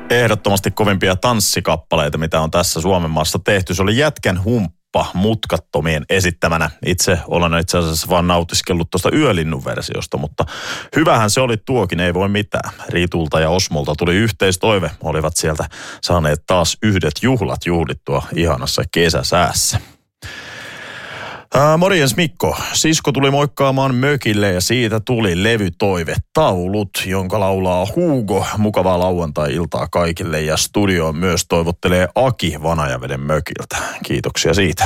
ehdottomasti kovimpia tanssikappaleita, mitä on tässä Suomen maassa tehty. Se oli Jätkän humppa mutkattomien esittämänä. Itse olen itse asiassa vaan nautiskellut tuosta Yölinnun versiosta, mutta hyvähän se oli tuokin, ei voi mitään. Riitulta ja Osmolta tuli yhteistoive. Olivat sieltä saaneet taas yhdet juhlat juhlittua ihanassa kesäsäässä. Morjens Mikko. Sisko tuli moikkaamaan mökille ja siitä tuli levytoive Taulut, jonka laulaa Hugo. Mukavaa lauantai-iltaa kaikille ja studioon myös toivottelee Aki Vanajaveden mökiltä. Kiitoksia siitä.